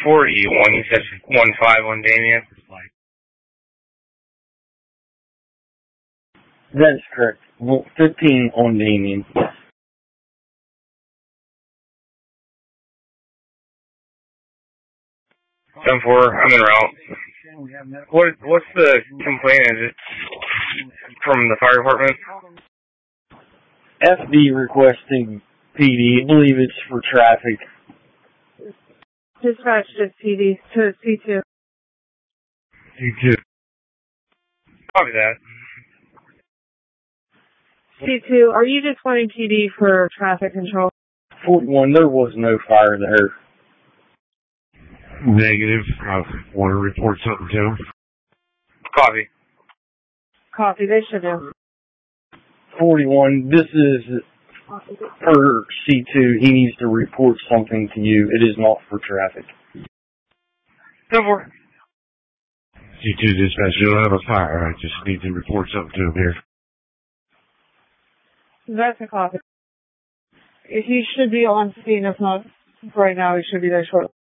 4E1, you said 1-5 on Damien? That's correct. 15 on Damien. 10-4, I'm en route. What's the complaint? Is it from the fire department? FD requesting PD. I believe it's for traffic. Dispatch to PD to C2. C2. Copy that. C2, are you just wanting PD for traffic control? 41, there was no fire there. Negative. I want to report something to him. Copy. Copy, they should do. 41, this is per C2. He needs to report something to you. It is not for traffic. 10-4. C2 dispatch, you don't have a fire. I just need to report something to him here. That's a copy. He should be on scene, if not right now, he should be there shortly.